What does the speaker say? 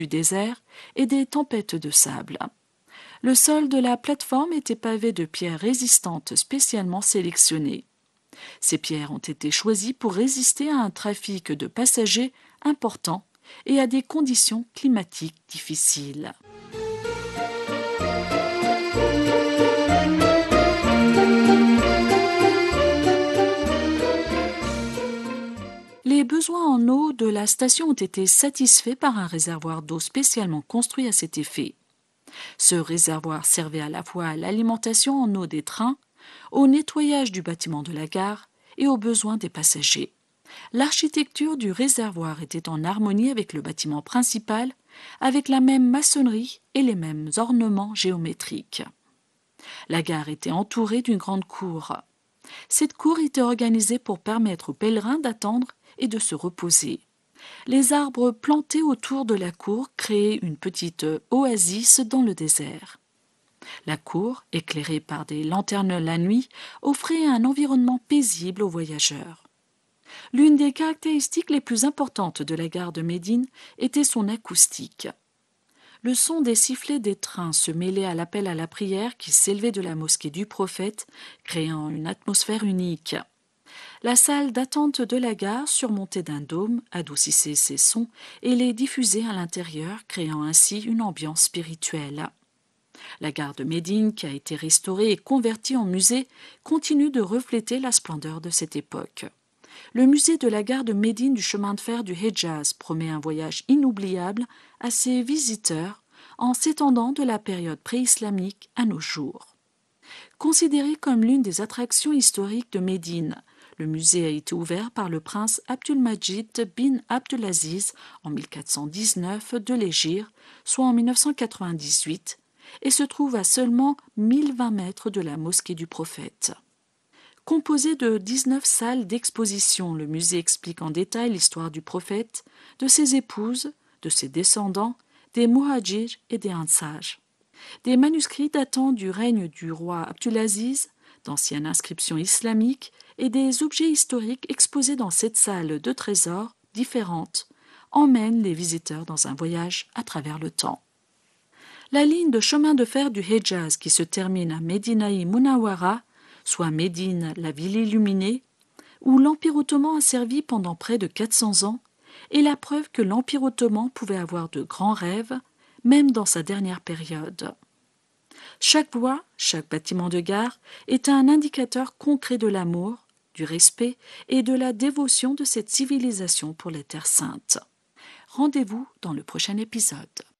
du désert et des tempêtes de sable. Le sol de la plateforme était pavé de pierres résistantes spécialement sélectionnées. Ces pierres ont été choisies pour résister à un trafic de passagers important et à des conditions climatiques difficiles. Les besoins en eau de la station ont été satisfaits par un réservoir d'eau spécialement construit à cet effet. Ce réservoir servait à la fois à l'alimentation en eau des trains, au nettoyage du bâtiment de la gare et aux besoins des passagers. L'architecture du réservoir était en harmonie avec le bâtiment principal, avec la même maçonnerie et les mêmes ornements géométriques. La gare était entourée d'une grande cour. Cette cour était organisée pour permettre aux pèlerins d'attendre et de se reposer. Les arbres plantés autour de la cour créaient une petite oasis dans le désert. La cour, éclairée par des lanternes la nuit, offrait un environnement paisible aux voyageurs. L'une des caractéristiques les plus importantes de la gare de Médine était son acoustique. Le son des sifflets des trains se mêlait à l'appel à la prière qui s'élevait de la mosquée du Prophète, créant une atmosphère unique. La salle d'attente de la gare, surmontée d'un dôme, adoucissait ces sons et les diffusait à l'intérieur, créant ainsi une ambiance spirituelle. La gare de Médine, qui a été restaurée et convertie en musée, continue de refléter la splendeur de cette époque. Le musée de la gare de Médine du chemin de fer du Hedjaz promet un voyage inoubliable à ses visiteurs en s'étendant de la période préislamique à nos jours. Considéré comme l'une des attractions historiques de Médine, le musée a été ouvert par le prince Abdulmajid bin Abdulaziz en 1419 de l'Hégire, soit en 1998, et se trouve à seulement 1020 mètres de la mosquée du Prophète. Composé de 19 salles d'exposition, le musée explique en détail l'histoire du prophète, de ses épouses, de ses descendants, des muhajirs et des ansar. Des manuscrits datant du règne du roi Abdulaziz, d'anciennes inscriptions islamiques et des objets historiques exposés dans cette salle de trésors différentes emmènent les visiteurs dans un voyage à travers le temps. La ligne de chemin de fer du Hedjaz qui se termine à Médinaï Munawara, soit Médine, la ville illuminée, où l'Empire ottoman a servi pendant près de 400 ans, est la preuve que l'Empire ottoman pouvait avoir de grands rêves, même dans sa dernière période. Chaque voie, chaque bâtiment de gare est un indicateur concret de l'amour, du respect et de la dévotion de cette civilisation pour les terres saintes. Rendez-vous dans le prochain épisode.